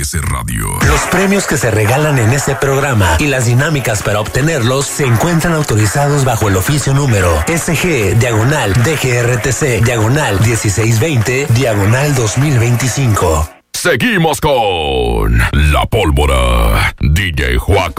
MBS Radio. Los premios que se regalan en este programa y las dinámicas para obtenerlos se encuentran autorizados bajo el oficio número SG/DGRTC/1620/2025. Seguimos con La Pólvora. DJ Juaco.